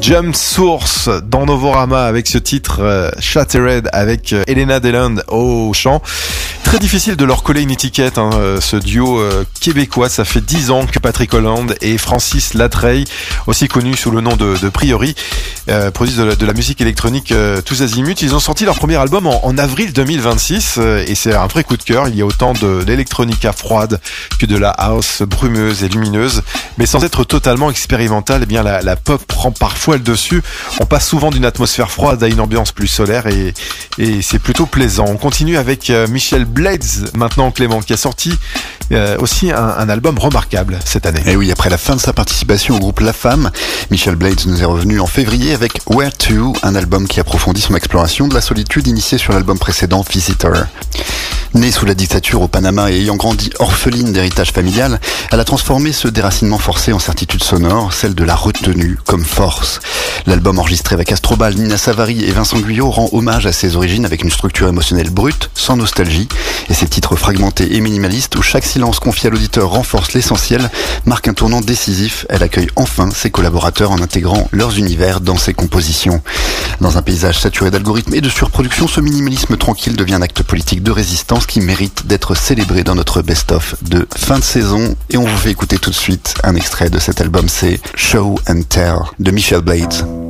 Jump Source dans Novorama avec ce titre Shattered avec Elena Deland au chant. Très difficile de leur coller une étiquette, ce duo québécois. Ça fait 10 ans que Patrick Holland et Francis Latreille, aussi connus sous le nom de Priori, produisent de la musique électronique tous azimuts. Ils ont sorti leur premier album en avril 2026 et c'est un vrai coup de cœur. Il y a autant de l'électronica froide que de la house brumeuse et lumineuse, mais sans être totalement expérimentale. Eh bien la pop prend parfois le dessus. On passe souvent d'une atmosphère froide à une ambiance plus solaire et c'est plutôt plaisant. On continue avec Michel Blades maintenant, Clément, qui a sorti aussi un album remarquable cette année. Et oui, après la fin de sa participation au groupe La Femme, Michel Blades nous est revenu en février avec Where To, un album qui approfondit son exploration de la solitude initiée sur l'album précédent Visitor. Née sous la dictature au Panama et ayant grandi orpheline d'héritage familial, elle a transformé ce déracinement forcé en certitude sonore, celle de la retenue comme force. L'album enregistré avec Astrobal, Nina Savary et Vincent Guyot rend hommage à ses origines avec une structure émotionnelle brute, sans nostalgie, et ses titres fragmentés et minimalistes où chaque silence confié à l'auditeur renforce l'essentiel, marque un tournant décisif. Elle accueille enfin ses collaborateurs en intégrant leurs univers dans ses compositions. Dans un paysage saturé d'algorithmes et de surproduction, ce minimalisme tranquille devient un acte politique de résistance qui mérite d'être célébré dans notre best-of de fin de saison. Et on vous fait écouter tout de suite un extrait de cet album, c'est Show and Tell de Michel Blades.